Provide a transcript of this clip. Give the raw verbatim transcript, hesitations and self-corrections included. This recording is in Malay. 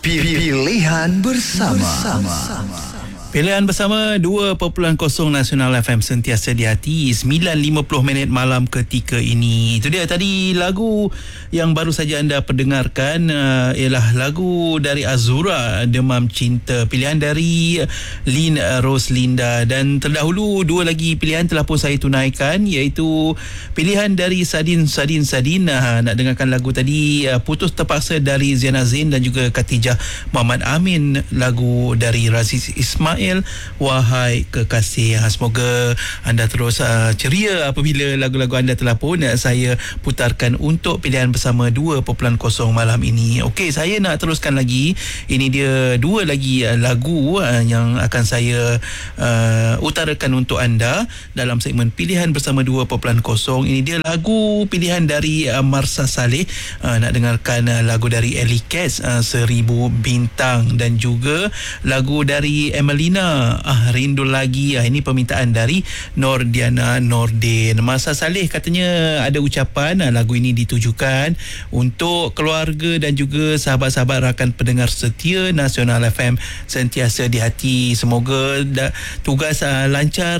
Pilihan bersama. bersama. Pilihan bersama dua perpuluhan kosong Nasional F M sentiasa di hati. Sembilan lima puluh minit malam ketika ini. Itu dia tadi lagu yang baru saja anda perdengarkan, uh, ialah lagu dari Azura, Demam Cinta, pilihan dari Lin Roslinda. Dan terdahulu dua lagi pilihan telah pun saya tunaikan, iaitu pilihan dari Sadin Sadin Sadin. uh, Nak dengarkan lagu tadi, uh, Putus Terpaksa dari Ziana Zain dan juga Khatijah Muhammad Amin, lagu dari Raziz Ismail, Wahai Kekasih. Semoga anda terus uh, ceria apabila lagu-lagu anda telah pun uh, saya putarkan untuk pilihan bersama dua perpuluhan kosong malam ini. Okey, saya nak teruskan lagi. Ini dia dua lagi uh, lagu uh, yang akan saya uh, utarakan untuk anda dalam segmen pilihan bersama dua perpuluhan kosong. Ini dia lagu pilihan dari uh, Marsha Saleh. Uh, nak dengarkan uh, lagu dari Ellie Cats, uh, Seribu Bintang, dan juga lagu dari Emily Ah, Rindu Lagi. ah, Ini permintaan dari Nordiana Nordin. Marsha Saleh katanya ada ucapan, ah, lagu ini ditujukan untuk keluarga dan juga sahabat-sahabat rakan pendengar setia Nasional F M sentiasa di hati. Semoga da, tugas ah, lancar